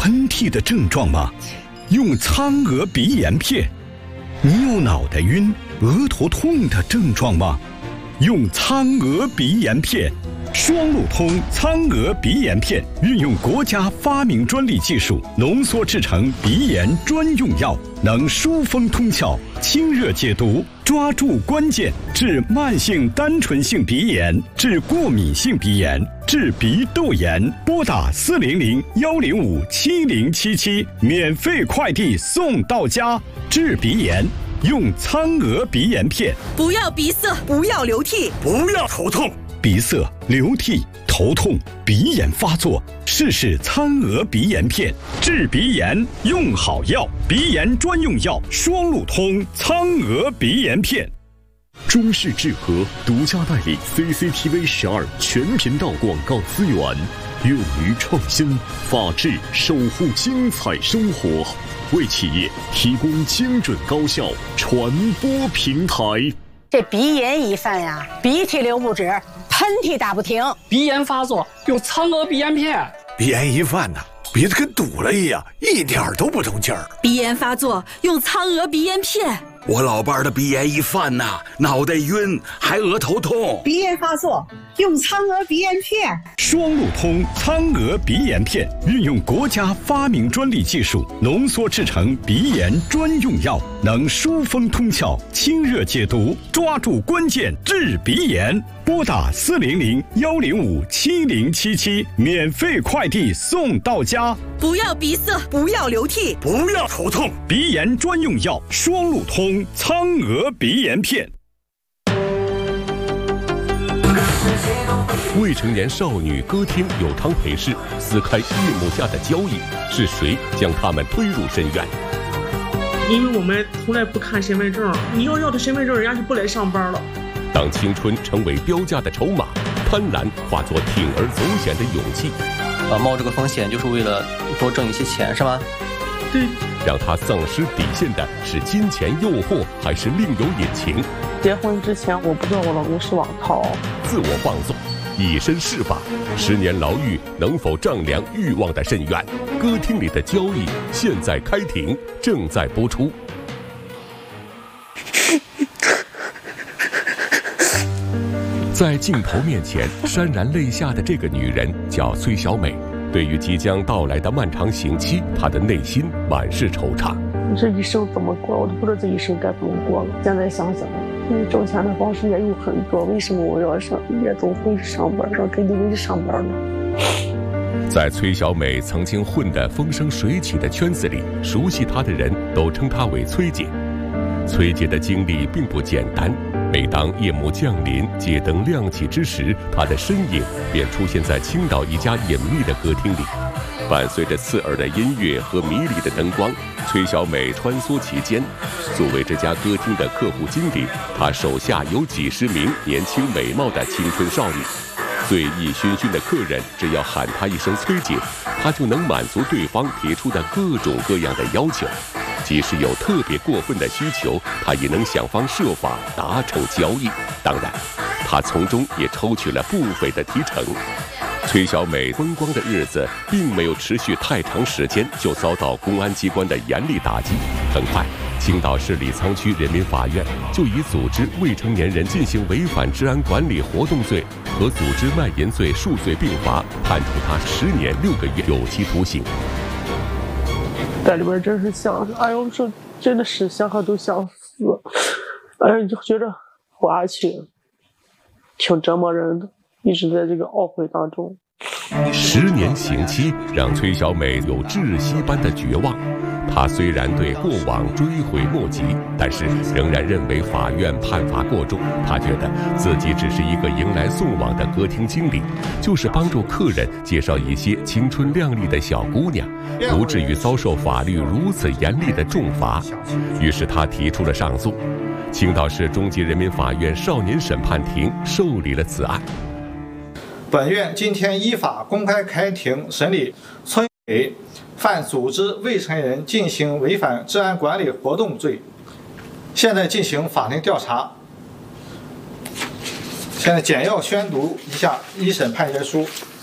喷嚏的症状吗？用苍鹅鼻炎片。你有脑袋晕、额头痛的症状吗？用苍鹅鼻炎片。双路通苍鹅鼻炎片运用国家发明专利技术浓缩制成鼻炎专用药，能疏风通窍、清热解毒，抓住关键，治慢性单纯性鼻炎，治过敏性鼻炎，治鼻窦炎。拨打400-105-7077，免费快递送到家。治鼻炎用苍鹅鼻炎片。 不要鼻塞，不要流涕， 不要头痛。 鼻塞、流涕、头痛、鼻炎发作，试试苍鹅鼻炎片，治鼻炎用好药，鼻炎专用药双路通苍鹅鼻炎片。 中视智和独家代理 CCTV12全频道广告资源，勇于创新，法治守护精彩生活，为企业提供精准高效传播平台。 这鼻炎一犯呀，鼻涕流不止，喷嚏打不停。 鼻炎发作用苍鹅鼻炎片。 鼻炎一犯呢，鼻子跟堵了一样，一点都不通气儿。 鼻炎发作用苍鹅鼻炎片。 我老伴儿的鼻炎一犯呐，脑袋晕，还额头痛。 鼻炎发作用苍鹅鼻炎片。 双路通苍鹅鼻炎片运用国家发明专利技术浓缩制成鼻炎专用药，能疏风通窍、清热解毒，抓住关键，治鼻炎。拨打400-105-7077，免费快递送到家。 不要鼻塞，不要流涕， 不要头痛。 鼻炎专用药双路通苍鹅鼻炎片。 未成年少女歌厅有偿陪侍，撕开夜幕下的交易，是谁将他们推入深渊？ 因为我们从来不看身份证，你要他身份证，人家就不来上班了。 当青春成为标价的筹码，贪婪化作铤而走险的勇气。 冒这个风险就是为了多挣一些钱，是吗？ 对。 让他丧失底线的是金钱诱惑，还是另有隐情？ 结婚之前我不知道我老公是网逃。 自我放纵，以身试法，10年牢狱能否丈量欲望的深渊？歌厅里的交易现在开庭，正在播出。在镜头面前潸然泪下的这个女人叫崔小美。对于即将到来的漫长刑期，她的内心满是惆怅。 这一生怎么过，我都不知道这一生该怎么过了。现在想想，挣钱的方式也有很多，为什么我要上夜总会上班，肯定得上班呢？ 在崔小美曾经混得风生水起的圈子里，熟悉她的人都称她为崔姐。崔姐的经历并不简单。每当夜幕降临，街灯亮起之时，她的身影便出现在青岛一家隐秘的歌厅里。伴随着刺耳的音乐和迷离的灯光，崔小美穿梭其间。作为这家歌厅的客户经理，她手下有几十名年轻美貌的青春少女。醉意醺醺的客人只要喊她一声崔姐，她就能满足对方提出的各种各样的要求。即使有特别过分的需求，他也能想方设法达成交易。当然，他从中也抽取了不菲的提成。崔小美风光的日子并没有持续太长时间，就遭到公安机关的严厉打击。很快，青岛市李沧区人民法院就以组织未成年人进行违反治安管理活动罪和组织卖淫罪数罪并罚，判处他10年6个月有期徒刑。 在里边真是想，哎呦，这真的是想想都想死，哎，就觉得活下去挺折磨人的，一直在这个懊悔当中。 10年刑期让崔小美有窒息般的绝望。她虽然对过往追悔莫及，但是仍然认为法院判罚过重。她觉得自己只是一个迎来送往的歌厅经理，就是帮助客人介绍一些青春靓丽的小姑娘，不至于遭受法律如此严厉的重罚。于是她提出了上诉。青岛市中级人民法院少年审判庭受理了此案。 本院今天依法公开开庭审理崔美犯组织未成年人进行违反治安管理活动罪，现在进行法庭调查。现在简要宣读一下一审判决书。